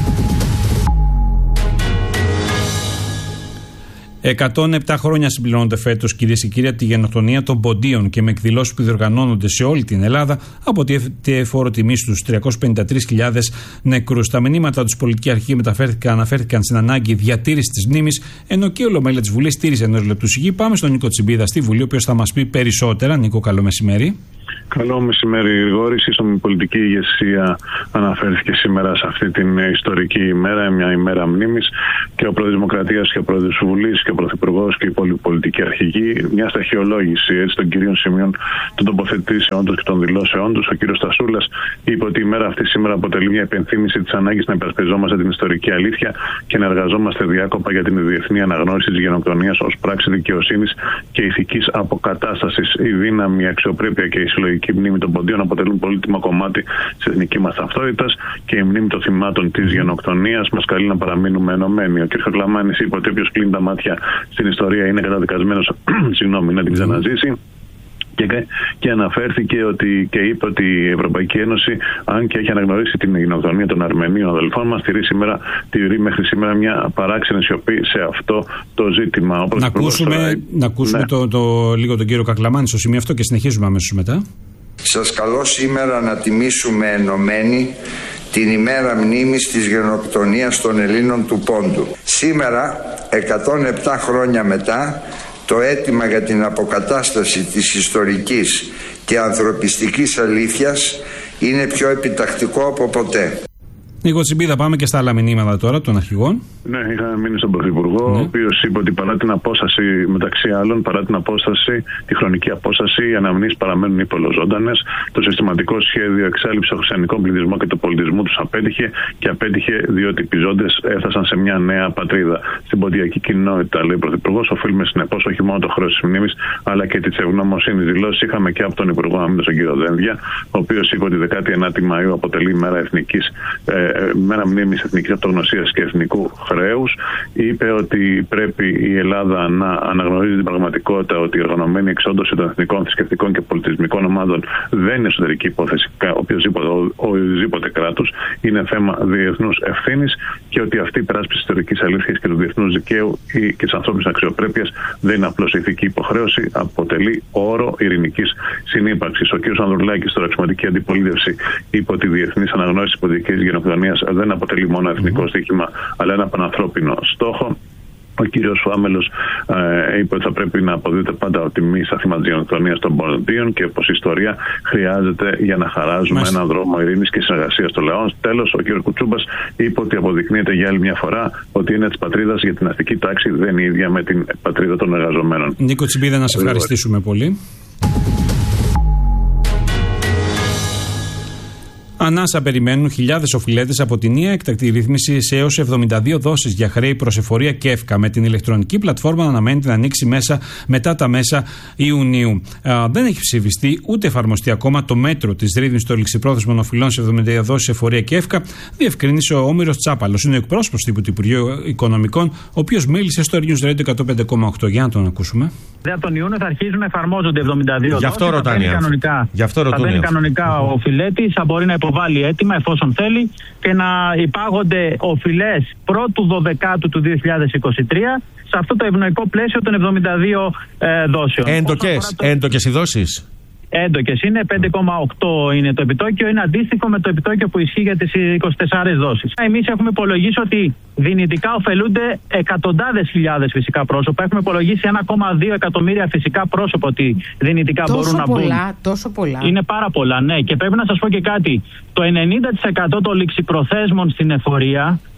εκατόν επτά χρόνια συμπληρώνονται φέτος, κυρίες και κύριοι, από τη γενοκτονία των Ποντίων, και με εκδηλώσεις που διοργανώνονται σε όλη την Ελλάδα από τη φόρο τιμή στους τριακόσιες πενήντα τρεις χιλιάδες νεκρούς. Τα μηνύματα τους πολιτική αρχή μεταφέρθηκαν, αναφέρθηκαν στην ανάγκη διατήρησης της μνήμης, ενώ και η Ολομέλεια της Βουλής στήριζε ενός λεπτού σιγή. Πάμε στον Νίκο Τσιμπίδα στη Βουλή, ο οποίος θα μας πει περισσότερα. Νίκο, καλό μεσημέρι. Καλό μεσημέρι, Γρηγόρη. Η πολιτική ηγεσία αναφέρθηκε σήμερα σε αυτή την ιστορική ημέρα, μια ημέρα μνήμης, και ο πρόεδρος Δημοκρατίας και ο πρόεδρος της Βουλής και ο πρωθυπουργός και η πολιτική αρχηγοί, μια σταχυολόγηση έτσι, των κυρίων σημείων των τοποθετήσεών τους και των δηλώσεών τους. Ο κύριος Στασούλας είπε ότι η μέρα αυτή σήμερα αποτελεί μια υπενθύμηση της ανάγκης να υπερασπιζόμαστε την ιστορική αλήθεια και να εργαζόμαστε διάκοπα για την διεθνή αναγνώριση της γενοκτονίας ως πράξη δικαιοσύνης και ηθικής αποκατάστασης. Η δύναμη, η αξιοπρέπεια και η συλλογική μνήμη των Ποντίων αποτελούν πολύτιμο κομμάτι της εθνικής μας ταυτότητας, και η μνήμη των θυμάτων της γενοκτονίας μας καλεί να παραμείνουμε ενωμένοι. Ο κ. Χακλαμάνης είπε ότι όποιος κλείνει τα μάτια στην ιστορία είναι καταδικασμένος συγγνώμη, να την ξαναζήσει. Και, και αναφέρθηκε ότι, και είπε ότι η Ευρωπαϊκή Ένωση, αν και έχει αναγνωρίσει την γενοκτονία των Αρμενίων αδελφών μας, τηρεί, σήμερα, τηρεί μέχρι σήμερα μια παράξενη σιωπή σε αυτό το ζήτημα. Να ακούσουμε, τώρα... να ακούσουμε ναι. το, το, λίγο τον κύριο Κακλαμάνη στο σημείο αυτό και συνεχίζουμε αμέσως μετά. Σας καλώ σήμερα να τιμήσουμε ενωμένοι την ημέρα μνήμης της γενοκτονίας των Ελλήνων του Πόντου. Σήμερα, εκατόν επτά χρόνια μετά, το αίτημα για την αποκατάσταση της ιστορικής και ανθρωπιστικής αλήθειας είναι πιο επιτακτικό από ποτέ. Νίκο Τσιμπίδα, πάμε και στα άλλα μηνύματα τώρα των αρχηγών. Ναι, είχαμε μείνει στον Πρωθυπουργό, ναι. ο οποίος είπε ότι παρά την απόσταση, μεταξύ άλλων, παρά την απόσταση, τη χρονική απόσταση, οι αναμνήσεις παραμένουν υπολοζώντανες. Το συστηματικό σχέδιο εξάλληψης των χριστιανικών πληθυσμών και του πολιτισμού τους απέτυχε, και απέτυχε διότι οι πιζόντες έφτασαν σε μια νέα πατρίδα. Στην ποντιακή κοινότητα, λέει ο Πρωθυπουργός, οφείλουμε συνεπώς όχι μόνο το χρέος της μνήμης, αλλά και της ευγνωμοσύνης. Δηλώσεις είχαμε και από τον Υπουργό Άμυνας, τον κύριο Δένδια, ο οποίος είπε ότι δεκάτη ενάτη Μαΐου αποτελεί μέρα εθνικής. Ε, μέρα μνήμης εθνικής αυτογνωσίας και εθνικού χρέους. Είπε ότι πρέπει η Ελλάδα να αναγνωρίζει την πραγματικότητα ότι η οργανωμένη εξόντωση των εθνικών, θρησκευτικών και πολιτισμικών ομάδων δεν είναι εσωτερική υπόθεση οποιοδήποτε κράτους, είναι θέμα διεθνούς ευθύνης, και ότι αυτή η περάσπιση της ιστορικής αλήθειας και του διεθνούς δικαίου και της ανθρώπινης αξιοπρέπειας δεν είναι απλώς ηθική υποχρέωση, αποτελεί όρο ειρηνικής συνύπαρξης. Ο κ. Ανδρουλάκης, στο αξιωματική αντιπολίτευση, είπε ότι η διεθνής αναγνώριση της ποντιακής γενοκτονίας δεν αποτελεί μόνο εθνικό mm-hmm. στοίχημα, αλλά ένα πανανθρώπινο στόχο. Ο κύριος Φάμελος ε, είπε ότι θα πρέπει να αποδίδεται πάντα τιμή στα θύματα της γενοκτονίας των Ποντίων, και πως η ιστορία χρειάζεται για να χαράζουμε Μάλιστα. έναν δρόμο ειρήνης και συνεργασίας των λαών. Τέλος, ο κύριος Κουτσούμπας είπε ότι αποδεικνύεται για άλλη μια φορά ότι είναι της πατρίδας για την αστική τάξη δεν είναι ίδια με την πατρίδα των εργαζομένων. Νίκο Τσιμπίδα, να σε ευχαριστήσουμε πολύ. Ανάσα περιμένουν χιλιάδες οφειλέτες από την νέα έκτακτη ρύθμιση σε έως εβδομήντα δύο δόσεις για χρέη προς εφορία και εύκα, με την ηλεκτρονική πλατφόρμα να αναμένεται να ανοίξει μέσα μετά τα μέσα Ιουνίου. Α, δεν έχει ψηφιστεί ούτε εφαρμοστεί ακόμα το μέτρο της ρύθμισης των ληξιπρόθεσμων οφειλών σε εβδομήντα δύο δόσεις εφορία και εύκα, διευκρίνησε ο Όμηρος Τσάπαλος. Είναι ο εκπρόσωπος του Υπουργείου Οικονομικών, ο οποίος μίλησε στο News Radio εκατόν πέντε κόμμα οκτώ. Για να τον ακούσουμε. Τον Ιούνιο θα αρχίζουν να εφαρμόζονται εβδομήντα δύο δόσεις. Γι' αυτό ρωτάνε. Κανονικά, Γι' αυτό θα μπαίνει κανονικά ο οφειλέτης, θα μπορεί να υποβάλει αίτημα εφόσον θέλει και να υπάγονται οφειλές πρώτου δωδεκάτου του δύο χιλιάδες είκοσι τρία σε αυτό το ευνοϊκό πλαίσιο των εβδομήντα δύο ε, δόσεων. Έντοκες, το... έντοκες οι δόσεις. Έντοκες είναι, πέντε κόμμα οκτώ είναι το επιτόκιο, είναι αντίστοιχο με το επιτόκιο που ισχύει για τις είκοσι τέσσερις δόσεις. Εμείς έχουμε υπολογίσει ότι δυνητικά ωφελούνται εκατοντάδες χιλιάδες φυσικά πρόσωπα. Έχουμε υπολογίσει ένα κόμμα δύο εκατομμύρια φυσικά πρόσωπα ότι δυνητικά τόσο μπορούν να πολλά, μπουν. Τόσο πολλά. Είναι πάρα πολλά, ναι. Και πρέπει να σας πω και κάτι. Το ενενήντα τοις εκατό των ληξιπροθέσμων στην εφορία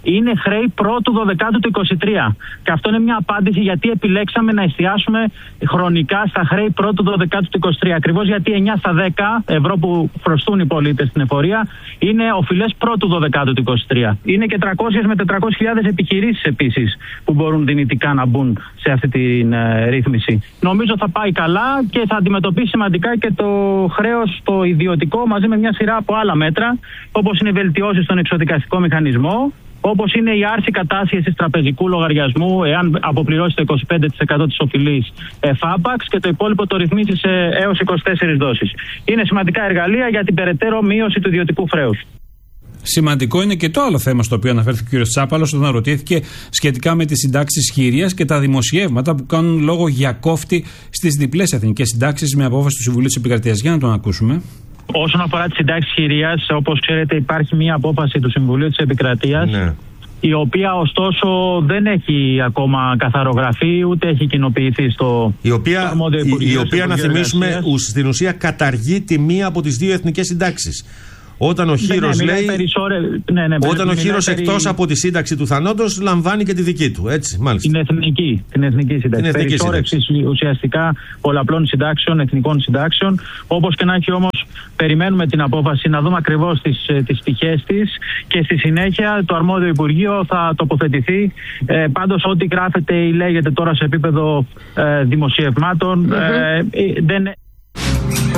είναι χρέη πρώτου δωδεκάτου του είκοσι τρία. Και αυτό είναι μια απάντηση γιατί επιλέξαμε να εστιάσουμε χρονικά στα χρέη πρώτου δωδεκάτου του είκοσι τρία. Ακριβώς γιατί εννιά στα δέκα ευρώ που χρωστούν οι πολίτες στην εφορία είναι οφειλές πρώτου δωδεκάτου του είκοσι τρία. Είναι και τριακόσιες με τετρακόσιες χιλιάδες επιχειρήσεις επίσης που μπορούν δυνητικά να μπουν σε αυτή τη ε, ρύθμιση. Νομίζω θα πάει καλά και θα αντιμετωπίσει σημαντικά και το χρέος το ιδιωτικό μαζί με μια σειρά από άλλα μέτρα, όπως είναι βελτιώσεις στον εξοδικαστικό μηχανισμό, όπως είναι η άρση κατάσχεσης τραπεζικού λογαριασμού εάν αποπληρώσει το είκοσι πέντε τοις εκατό της οφειλής εφάπαξ και το υπόλοιπο το ρυθμίσει σε έως είκοσι τέσσερις δόσεις. Είναι σημαντικά εργαλεία για την περαιτέρω μείωση του ιδιωτικού χρέους. Σημαντικό είναι και το άλλο θέμα στο οποίο αναφέρθηκε ο κ. Τσάπαλος, όταν ρωτήθηκε σχετικά με τις συντάξεις χειρίας και τα δημοσιεύματα που κάνουν λόγο για κόφτη στις διπλές εθνικές συντάξεις με απόφαση του Συμβουλίου της Επικρατείας. Για να τον ακούσουμε. Όσον αφορά τις συντάξεις χειρίας, όπως ξέρετε, υπάρχει μια απόφαση του Συμβουλίου της Επικρατείας. Ναι. Η οποία ωστόσο δεν έχει ακόμα καθαρογραφεί ούτε έχει κοινοποιηθεί στο η οποία, η, η οποία να θυμίσουμε, στην ουσία καταργεί τη μία από τις δύο εθνικές συντάξεις. Όταν ο Χήρος ναι, ναι, λέει. Περισσόρε... Ναι, ναι, όταν ο Χήρος περί... εκτός από τη σύνταξη του θανόντος λαμβάνει και τη δική του. Έτσι, μάλιστα. Την εθνική, την εθνική σύνταξη. Περισσόρευση ουσιαστικά πολλαπλών συντάξεων, εθνικών συντάξεων. Όπως και να έχει όμως, περιμένουμε την απόφαση να δούμε ακριβώς τις, τις πτυχές της και στη συνέχεια το αρμόδιο Υπουργείο θα τοποθετηθεί. Ε, πάντως, ό,τι γράφεται ή λέγεται τώρα σε επίπεδο ε, δημοσιευμάτων mm-hmm. ε, δεν.